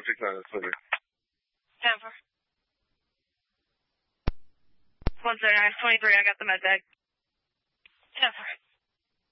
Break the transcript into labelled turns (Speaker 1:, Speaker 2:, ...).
Speaker 1: 6-9, it's Liberty.
Speaker 2: 10-4. 109, 23, I got the med bag. 10-4.